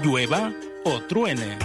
llueva o truene.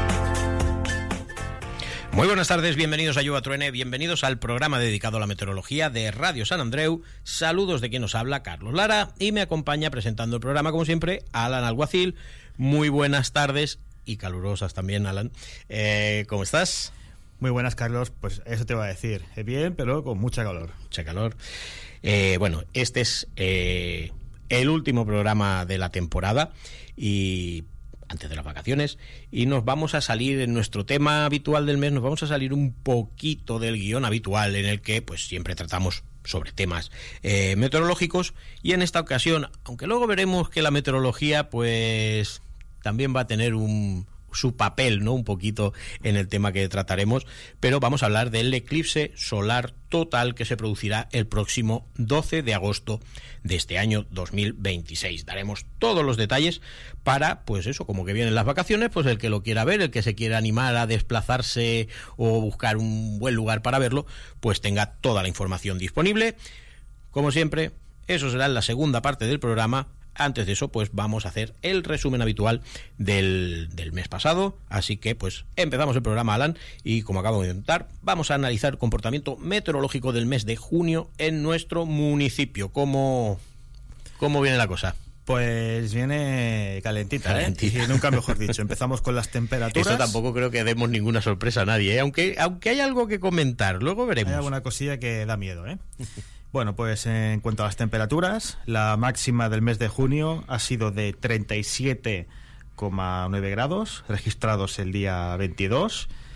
Muy buenas tardes, bienvenidos a Llueva o Truene, bienvenidos al programa dedicado a la meteorología de Radio Sant Andreu. Saludos de quien nos habla, Carlos Lara, y me acompaña presentando el programa, como siempre, Alan Alguacil. Muy buenas tardes y calurosas también, Alan. ¿Cómo estás? Muy buenas, Carlos. Pues eso te iba a decir. Bien, pero con mucha calor. Mucha calor. Bueno, este es el último programa de la temporada y antes de las vacaciones, y nos vamos a salir en nuestro tema habitual del mes, nos vamos a salir un poquito del guión habitual en el que pues siempre tratamos sobre temas meteorológicos, y en esta ocasión, aunque luego veremos que la meteorología pues también va a tener su papel, ¿no?, un poquito en el tema que trataremos, pero vamos a hablar del eclipse solar total que se producirá el próximo 12 de agosto de este año 2026. Daremos todos los detalles para, pues eso, como que vienen las vacaciones, pues el que lo quiera ver, el que se quiera animar a desplazarse o buscar un buen lugar para verlo, pues tenga toda la información disponible. Como siempre, eso será en la segunda parte del programa. Antes de eso, pues vamos a hacer el resumen habitual del mes pasado. Así que, pues, empezamos el programa, Alan, y como acabo de comentar, vamos a analizar el comportamiento meteorológico del mes de junio en nuestro municipio. ¿Cómo viene la cosa? Pues viene calentita, y nunca mejor dicho. Empezamos con las temperaturas. Eso tampoco creo que demos ninguna sorpresa a nadie, aunque hay algo que comentar, luego veremos. Hay alguna cosilla que da miedo, Bueno, pues en cuanto a las temperaturas, la máxima del mes de junio ha sido de 37,9 grados, registrados el día 22.